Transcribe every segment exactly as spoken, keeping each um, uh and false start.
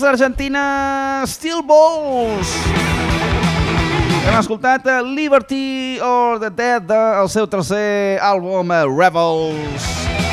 des d'Argentina, Steel Balls. Hem escoltat Liberty or the Dead del seu tercer àlbum Rebels.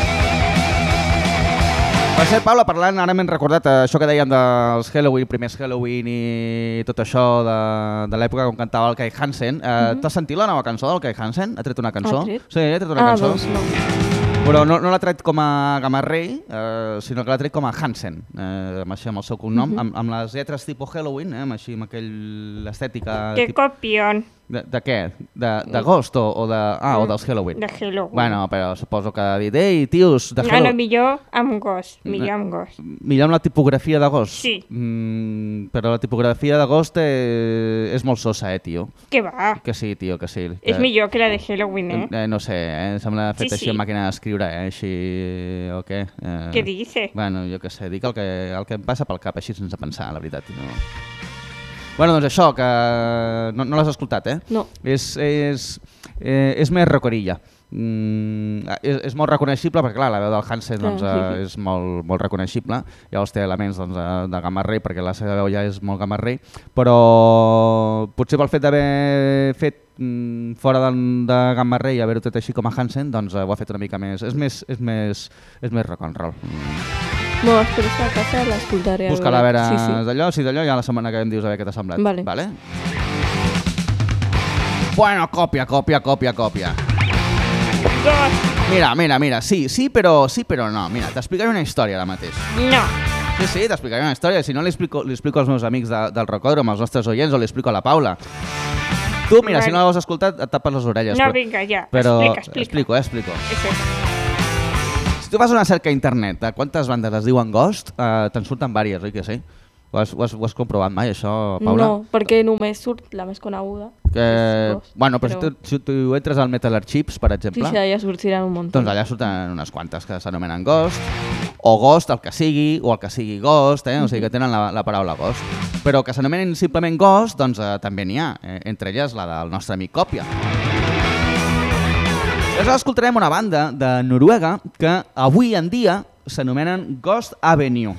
Per cert, Paula, parlant, ara m'hem recordat això que dèiem dels Halloween, primers Halloween i tot això de, de l'època quan cantava el Kai Hansen. Uh, mm-hmm. T'has sentit la nova cançó del Kai Hansen? Ha tret una cançó? Ha tret? Sí, ha tret una ah, cançó. Doncs no. Però no, no l'ha tret com a Gamarrey, eh, sinó que l'ha tret com a Hansen, eh, amb, així, amb el seu cognom, mm-hmm. amb, amb les lletres tipus Halloween, eh, amb, així, amb aquell estètica... Que tip... copión. De, de què? De, de Ghost o, o de... Ah, o dels Halloween. De Halloween. Bueno, però suposo que ha dit, ei, tios, de Halloween... No, no, millor amb Ghost, millor amb Ghost. Millor amb la tipografia de Ghost? Sí. Mm, però la tipografia de Ghost eh, és molt sosa, eh, tio? Que va? Que sí, tio, que sí. És que... millor que la de Halloween, eh? eh no sé, eh? Sembla fet Sí, així sí. amb màquina d'escriure, eh? Així... o què? Eh... Què dice? Bueno, jo què sé, dic el que, el que em passa pel cap així sense pensar, la veritat. No... Bueno, doncs això, que no, no l'has escoltat, eh? No. És, és, eh, és més rockerilla. Mm, és, és molt reconeixible perquè clar, la veu del Hansen doncs, Ah, sí, sí. eh, és molt, molt reconeixible. Llavors té elements doncs, de, de Gamma Ray perquè la seva veu ja és molt Gamma Ray, però potser pel fet d'haver fet mm, fora de, de Gamma Ray i haver-ho tot així com a Hansen, doncs eh, ho ha fet una mica més. És més, és més, és més rock and roll. Mm. No, espero estar a casa, l'escoltaré. Busca la vera sí, sí. d'allò, si d'allò ja la setmana que em dius a veure què t'ha semblat. Vale. Vale? Bueno, còpia, còpia, còpia, còpia. Mira, mira, mira, sí, sí, però, sí, però no. Mira, t'explicaré una història ara mateix. No. Sí, sí, t'explicaré una història. Si no, li explico, li explico als meus amics de, del Rocòdrom, als nostres oients, o li explico a la Paula. Tu, mira, si no l'has escoltat, et tapes les orelles. No, però, vinga, ja. Però Explica, explica. explico, eh, explico. Eso. Si tu fas una cerca a internet de quantes bandes es diuen Ghost, eh, te'n surten vàries, oi que sí? Ho has, ho, has, ho has comprovat mai, això, Paula? No, perquè només surt la més coneguda. Que... Ghost, Bueno, però, però- Si, tu, si tu entres al Metal Archives, per Sí, exemple, sí, allà sortiran un munt. doncs allà surten unes quantes que s'anomenen Ghost, o Ghost, el que sigui, o el que sigui Ghost, eh? O sigui que tenen la, la paraula Ghost. Però que s'anomenen simplement Ghost, doncs eh, també n'hi ha, eh? Entre elles la del nostre amic Còpia. Llavors escoltarem una banda de Noruega que avui en dia s'anomenen Ghost Avenue.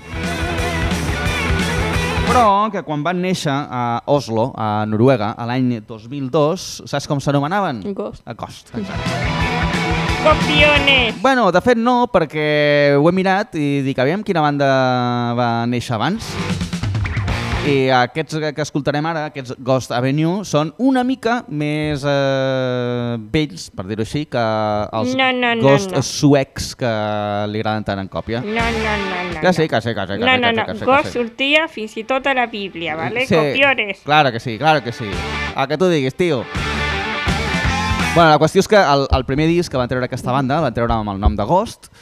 Però que quan van néixer a Oslo, a Noruega, a l'any dos mil dos, saps com s'anomenaven? Ghost. A Ghost, exacte. Copiones. Bueno, de fet no, perquè ho he mirat i dic, aviam quina banda va néixer abans. I aquests que escoltarem ara, aquests Ghost Avenue, són una mica més eh, vells, per dir-ho així, que els No, no, no, Ghost no. suecs que li agraden tant en còpia. No, no, no, no. Que sí, que sí, que sí. Que No, sí, no, que no. sí, que sí, Ghost que sí. sortia fins i tot a la Bíblia, ¿vale? Sí, Copiones. claro que sí, claro que sí. A que tu diguis, tio. Bueno, la qüestió és que el, el primer disc que van treure aquesta banda el van treure amb el nom de Ghost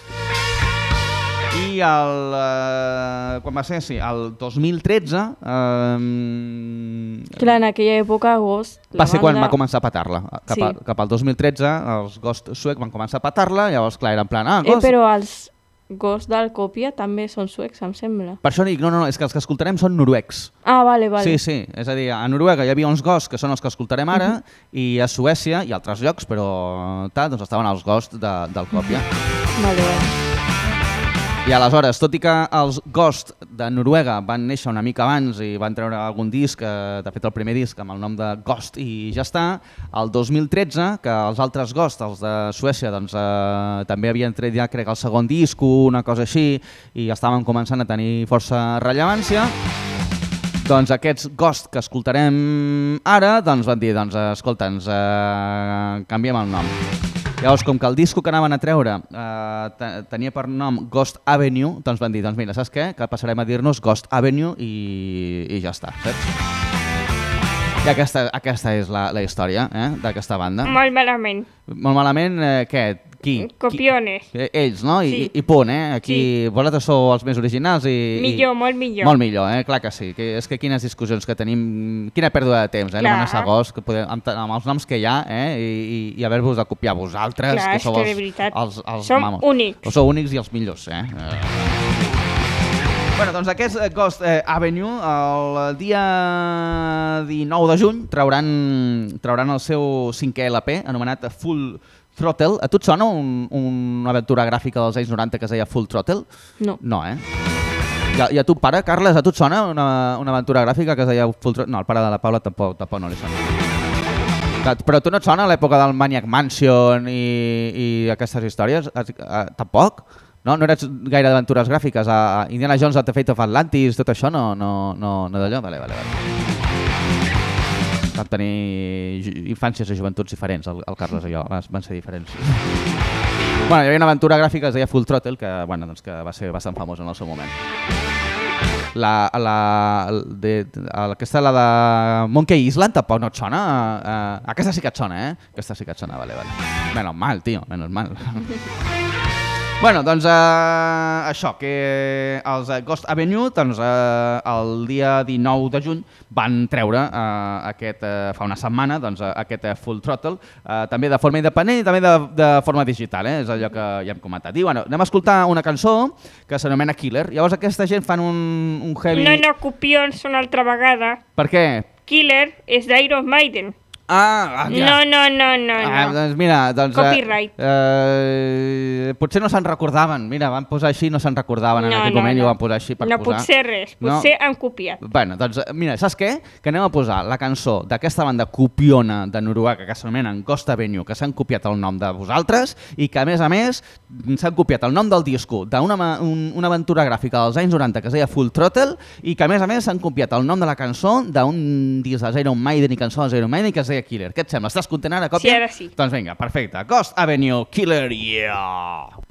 i el, eh, quan va ser? Sí, el dos mil tretze eh, Clar, en aquella època Ghost... la va ser quan banda- va començar a petar-la. Cap, Sí. a, cap al dos mil tretze els Ghost suec van començar a petar-la, llavors clar, era en plan, ah, Eh, Ghost... però els Ghost del Còpia també són suecs, em sembla. Per això dic, no, no, no, és que els que escoltarem són noruecs. Ah, vale, vale. Sí, sí, és a dir, a Noruega hi havia uns Ghost que són els que escoltarem ara, uh -huh. i a Suècia i altres llocs, però tal, doncs estaven els Ghost de, del Còpia. Vale, vale. I aleshores, tot i que els Ghost de Noruega van néixer una mica abans i van treure algun disc, eh, de fet el primer disc amb el nom de Ghost i ja està, el dos mil tretze, que els altres Ghost, els de Suècia, doncs eh, també havien tret ja, crec, el segon disc, una cosa així, i estaven començant a tenir força rellevància, doncs aquests Ghost que escoltarem ara, doncs van dir, doncs escolta, ens eh, canviem el nom. Llavors, com que el disco que anaven a treure eh, te- tenia per nom Ghost Avenue, doncs van dir, doncs mira, saps què? Que passarem a dir-nos Ghost Avenue i, i ja està, saps? I aquesta, aquesta és la, la història eh, d'aquesta banda. Molt malament. Molt malament, eh, què? Qui? Copiones. Qui? Eh, Ells, no? I, Sí. i punt, eh? Aquí vosaltres sou els més originals i... Millor, i... molt millor. Molt millor, eh? Clar que sí. Que és que quines discussions que tenim... Quina pèrdua de temps, eh? Clar. Nomenar-se Ghost, que podem, amb, amb els noms que hi ha, eh? I, i, i haver-vos de copiar vosaltres, Clar, que és sou que els, de veritat, els, els som mamos. únics. O sou únics i els millors, eh? eh. Bueno, doncs aquest eh, Ghost eh, Avenue, el dia dinou de juny, trauran, trauran el seu cinquè L P, anomenat Full Throttle. A tu et sona un, una aventura gràfica dels anys noranta que es deia Full Throttle? No. No, eh? I a, i a tu pare, Carles, a tu et sona una, una aventura gràfica que es deia Full Throttle? No, el pare de la Paula tampoc, tampoc no li sona. Però tu no et sona l'època del Maniac Mansion i, i aquestes històries? Uh, tampoc? No, no eres gaire d'aventures gràfiques? A Indiana Jones at the Fate of Atlantis, tot això no, no, no, no d'allò? Vale, vale, vale. Vam tenir infàncies i joventuts diferents, el, el Carles i jo, van ser diferents. Bueno, hi havia una aventura gràfica que es deia Full Throttle, que, bueno, doncs que va ser bastant famosa en el seu moment. La, la, de, aquesta, la de Monkey Island, tampoc no et sona? Uh, aquesta sí que et sona, eh? Aquesta sí que et sona, vale, vale. Menos mal, tio, menos mal. Bueno, doncs uh, això, que els uh, Ghost Avenue, doncs uh, el dia dinou de juny van treure uh, aquest, uh, fa una setmana, doncs, uh, aquest uh, Full Throttle, uh, també de forma independent i també de, de forma digital, eh? És allò que ja hem comentat. I bueno, anem a escoltar una cançó que s'anomena Killer. Llavors aquesta gent fan un, un heavy... No, no, copions una altra vegada. Per què? Killer és d'Iron Maiden. Ah, ah, ja. No, no, no, no, no. Ah, doncs mira, doncs... Copyright. Eh, eh, potser no se'n recordaven, mira, van posar així, no se'n recordaven en No, aquell no, moment no. i ho van posar així per No, posar. potser res, potser han copiat. Bueno, doncs mira, saps què? Que anem a posar la cançó d'aquesta banda copiona de Noruega que s'anomenen Ghost Avenue, que s'han copiat el nom de vosaltres i que a més a més s'han copiat el nom del disco d'una un, una aventura gràfica dels anys noranta que es deia Full Throttle i que a més a més s'han copiat el nom de la cançó d'un disc dels Iron Maiden i cançó dels Iron Maiden que es deia Killer. Què et sembla? Estàs content ara, còpia? Sí, ara sí. Doncs vinga, perfecte. Ghost Avenue, Killer, yeah!